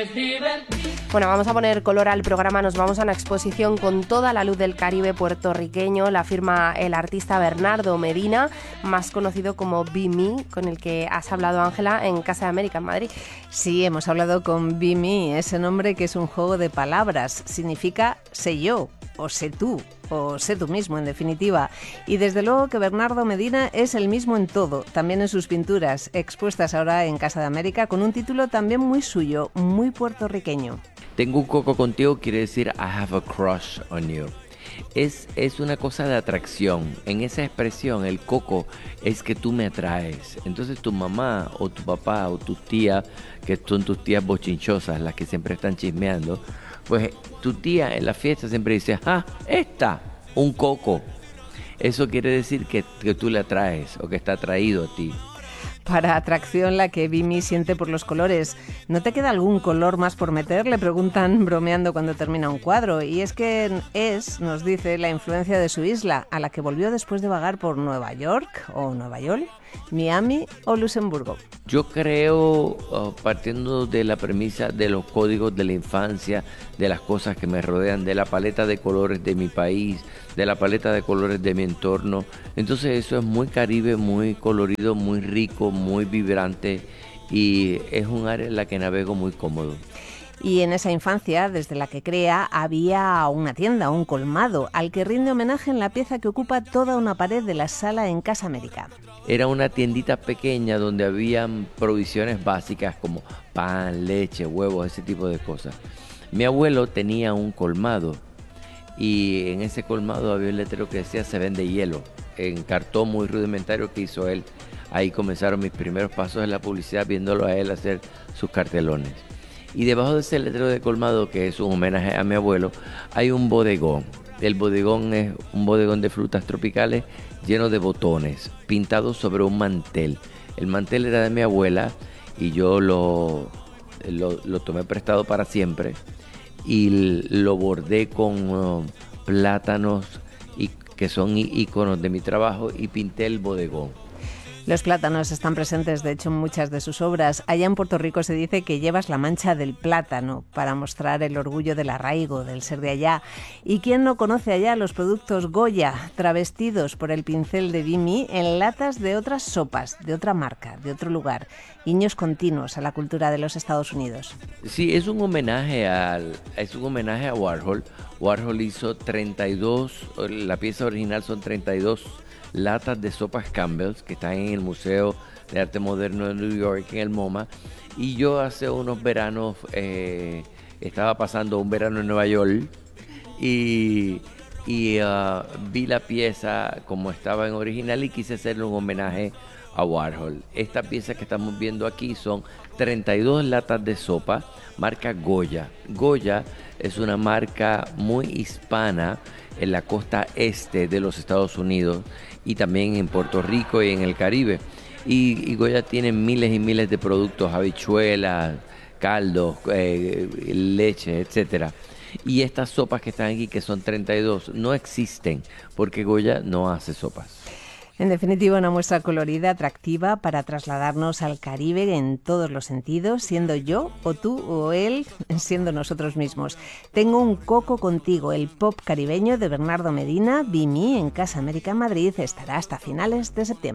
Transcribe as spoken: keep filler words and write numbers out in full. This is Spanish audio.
Bueno, vamos a poner color al programa, nos vamos a una exposición con toda la luz del Caribe puertorriqueño, la firma el artista Bernardo Medina, más conocido como Be Me, con el que has hablado, Ángela, en Casa de América, en Madrid. Sí, hemos hablado con Be Me, ese nombre que es un juego de palabras, significa sé yo, o sé tú, o sé tú mismo, en definitiva. Y desde luego que Bernardo Medina es el mismo en todo, también en sus pinturas, expuestas ahora en Casa de América, con un título también muy suyo, muy puertorriqueño. Tengo un coco contigo quiere decir I have a crush on you. Es, es una cosa de atracción. En esa expresión, el coco es que tú me atraes. Entonces tu mamá o tu papá o tus tías, que son tus tías bochinchosas, las que siempre están chismeando, pues tu tía en la fiesta siempre dice, ah, esta, un coco. Eso quiere decir que, que tú le atraes o que está atraído a ti. Para atracción la que Be Me siente por los colores. ¿No te queda algún color más por meter? Le preguntan bromeando cuando termina un cuadro. Y es que es, nos dice, la influencia de su isla, a la que volvió después de vagar por Nueva York o Nueva York, Miami o Luxemburgo. Yo creo, uh, partiendo de la premisa de los códigos de la infancia, de las cosas que me rodean, de la paleta de colores de mi país, de la paleta de colores de mi entorno, entonces eso es muy Caribe, muy colorido, muy rico, muy vibrante y es un área en la que navego muy cómodo. Y en esa infancia, desde la que crea, había una tienda, un colmado, al que rinde homenaje en la pieza que ocupa toda una pared de la sala en Casa América. Era una tiendita pequeña donde habían provisiones básicas como pan, leche, huevos, ese tipo de cosas. Mi abuelo tenía un colmado y en ese colmado había un letrero que decía se vende hielo, en cartón muy rudimentario que hizo él. Ahí comenzaron mis primeros pasos en la publicidad, viéndolo a él hacer sus cartelones. Y debajo de ese letrero de colmado, que es un homenaje a mi abuelo, hay un bodegón. El bodegón es un bodegón de frutas tropicales lleno de botones, pintados sobre un mantel. El mantel era de mi abuela y yo lo, lo, lo tomé prestado para siempre y lo bordé con uh, plátanos y, que son íconos de mi trabajo y pinté el bodegón. Los plátanos están presentes, de hecho, en muchas de sus obras. Allá en Puerto Rico se dice que llevas la mancha del plátano para mostrar el orgullo del arraigo, del ser de allá. ¿Y quién no conoce allá los productos Goya, travestidos por el pincel de Be Me en latas de otras sopas, de otra marca, de otro lugar? Guiños continuos a la cultura de los Estados Unidos. Sí, es un homenaje al, es un homenaje a Warhol. Warhol hizo treinta y dos, la pieza original son treinta y dos latas de sopas Campbell's que están en el Museo de Arte Moderno de New York, en el MoMA, y yo hace unos veranos eh, estaba pasando un verano en Nueva York y, y uh, vi la pieza como estaba en original y quise hacerle un homenaje a Warhol. Esta pieza que estamos viendo aquí son treinta y dos latas de sopa, marca Goya. Goya es una marca muy hispana en la costa este de los Estados Unidos y también en Puerto Rico y en el Caribe. Y, y Goya tiene miles y miles de productos, habichuelas, caldos, eh, leche, etcétera. Y estas sopas que están aquí, que son treinta y dos, no existen porque Goya no hace sopas. En definitiva, una muestra colorida, atractiva, para trasladarnos al Caribe en todos los sentidos, siendo yo o tú o él, siendo nosotros mismos. Tengo un coco contigo, el pop caribeño de Bernardo Medina, Be Me, en Casa América en Madrid, estará hasta finales de septiembre.